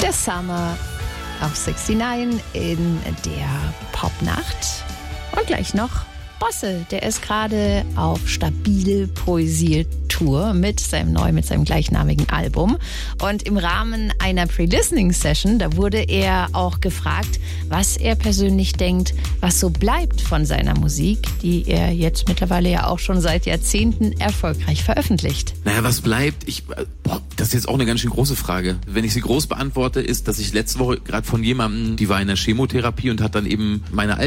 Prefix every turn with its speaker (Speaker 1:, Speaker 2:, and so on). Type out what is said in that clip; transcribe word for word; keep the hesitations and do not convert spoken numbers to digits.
Speaker 1: Der Summer auf neunundsechzig in der Popnacht. Und gleich noch Bosse, der ist gerade auf Stabile Poesie Tour mit seinem neu, mit seinem gleichnamigen Album. Und im Rahmen einer Pre-Listening-Session, da wurde er auch gefragt, was er persönlich denkt, was so bleibt von seiner Musik, die er jetzt mittlerweile ja auch schon seit Jahrzehnten erfolgreich veröffentlicht.
Speaker 2: Naja, was bleibt? Ich, boah, das ist jetzt auch eine ganz schön große Frage. Wenn ich sie groß beantworte, ist, dass ich letzte Woche gerade von jemandem, die war in der Chemotherapie und hat dann eben meine Alben